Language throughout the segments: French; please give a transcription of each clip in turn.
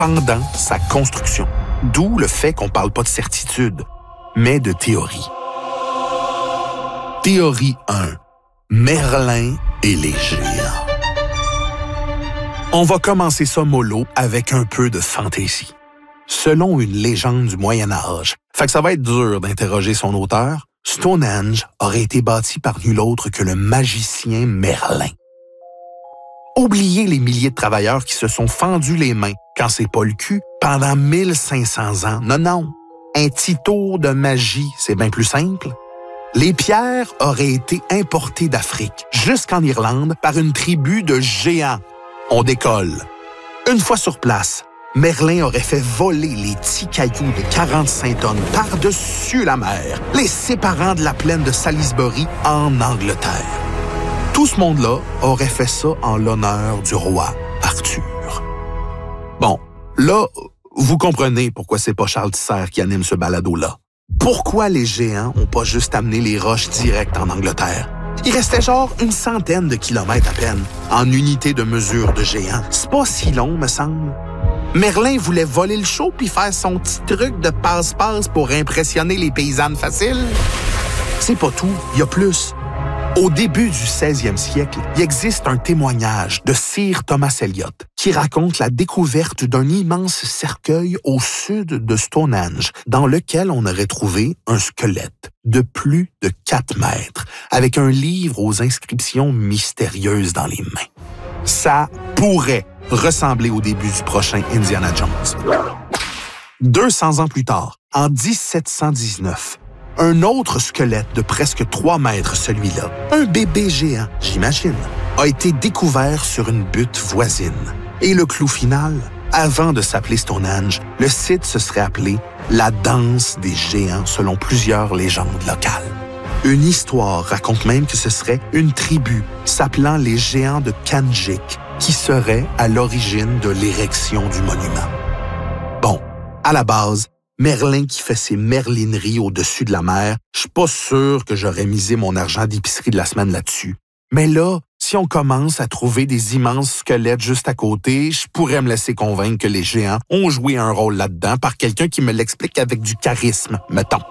pendant sa construction. D'où le fait qu'on ne parle pas de certitude, mais de théorie. Théorie 1. Merlin et les géants. On va commencer ça mollo avec un peu de fantaisie. Selon une légende du Moyen Âge, fait que ça va être dur d'interroger son auteur, Stonehenge aurait été bâti par nul autre que le magicien Merlin. Oubliez les milliers de travailleurs qui se sont fendus les mains, quand c'est pas le cul, pendant 1500 ans. Non. Un petit tour de magie, c'est bien plus simple. Les pierres auraient été importées d'Afrique, jusqu'en Irlande, par une tribu de géants. On décolle. Une fois sur place, Merlin aurait fait voler les petits cailloux de 45 tonnes par-dessus la mer, les séparant de la plaine de Salisbury en Angleterre. Tout ce monde-là aurait fait ça en l'honneur du roi Arthur. Bon, là, vous comprenez pourquoi c'est pas Charles Tisser qui anime ce balado-là. Pourquoi les géants ont pas juste amené les roches directes en Angleterre? Il restait genre une centaine de kilomètres à peine, en unité de mesure de géant. C'est pas si long, me semble. Merlin voulait voler le show puis faire son petit truc de passe-passe pour impressionner les paysannes faciles. C'est pas tout, il y a plus. Au début du 16e siècle, il existe un témoignage de Sir Thomas Elyot qui raconte la découverte d'un immense cercueil au sud de Stonehenge, dans lequel on aurait trouvé un squelette de plus de 4 mètres, avec un livre aux inscriptions mystérieuses dans les mains. Ça pourrait ressembler au début du prochain Indiana Jones. 200 ans plus tard, en 1719, un autre squelette de presque 3 mètres, celui-là, un bébé géant, j'imagine, a été découvert sur une butte voisine. Et le clou final, avant de s'appeler Stonehenge, le site se serait appelé la danse des géants selon plusieurs légendes locales. Une histoire raconte même que ce serait une tribu s'appelant les géants de Kanjik qui serait à l'origine de l'érection du monument. Bon, à la base, Merlin qui fait ses merlineries au-dessus de la mer, je suis pas sûr que j'aurais misé mon argent d'épicerie de la semaine là-dessus. Mais là, si on commence à trouver des immenses squelettes juste à côté, je pourrais me laisser convaincre que les géants ont joué un rôle là-dedans par quelqu'un qui me l'explique avec du charisme, mettons.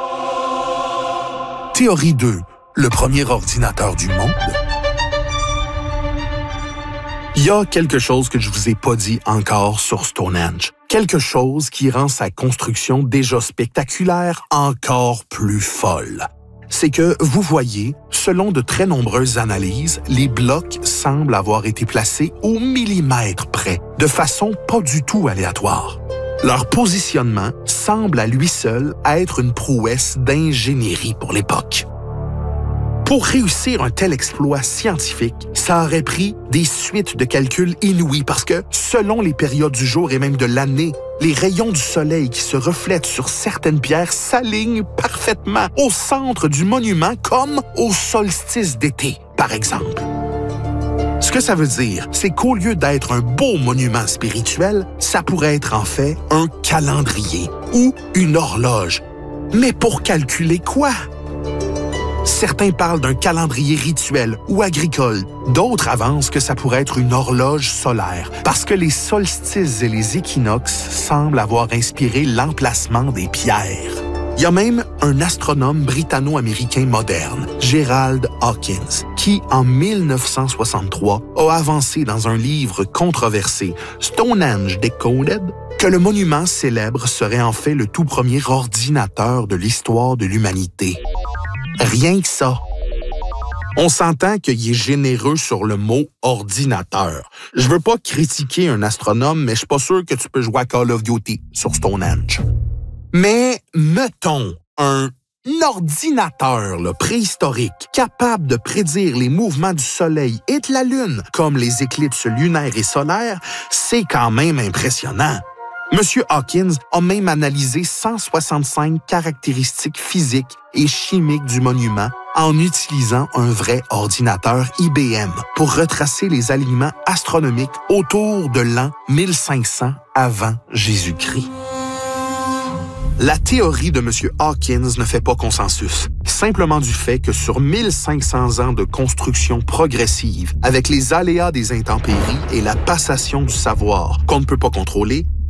Théorie 2. Le premier ordinateur du monde. Il y a quelque chose que je vous ai pas dit encore sur Stonehenge. Quelque chose qui rend sa construction déjà spectaculaire encore plus folle. C'est que, vous voyez, selon de très nombreuses analyses, les blocs semblent avoir été placés au millimètre près, de façon pas du tout aléatoire. Leur positionnement semble à lui seul être une prouesse d'ingénierie pour l'époque. Pour réussir un tel exploit scientifique, ça aurait pris des suites de calculs inouïs parce que, selon les périodes du jour et même de l'année, les rayons du soleil qui se reflètent sur certaines pierres s'alignent parfaitement au centre du monument comme au solstice d'été, par exemple. Ce que ça veut dire, c'est qu'au lieu d'être un beau monument spirituel, ça pourrait être en fait un calendrier ou une horloge. Mais pour calculer quoi? Certains parlent d'un calendrier rituel ou agricole. D'autres avancent que ça pourrait être une horloge solaire, parce que les solstices et les équinoxes semblent avoir inspiré l'emplacement des pierres. Il y a même un astronome britanno-américain moderne, Gerald Hawkins, qui, en 1963, a avancé dans un livre controversé, Stonehenge Decoded, que le monument célèbre serait en fait le tout premier ordinateur de l'histoire de l'humanité. Rien que ça. On s'entend qu'il est généreux sur le mot « ordinateur ». Je veux pas critiquer un astronome, mais je suis pas sûr que tu peux jouer à Call of Duty sur Stonehenge. Mais mettons un ordinateur préhistorique capable de prédire les mouvements du Soleil et de la Lune, comme les éclipses lunaires et solaires, c'est quand même impressionnant. M. Hawkins a même analysé 165 caractéristiques physiques et chimiques du monument en utilisant un vrai ordinateur IBM pour retracer les alignements astronomiques autour de l'an 1500 avant Jésus-Christ. La théorie de M. Hawkins ne fait pas consensus, simplement du fait que sur 1500 ans de construction progressive, avec les aléas des intempéries et la passation du savoir qu'on ne peut pas contrôler,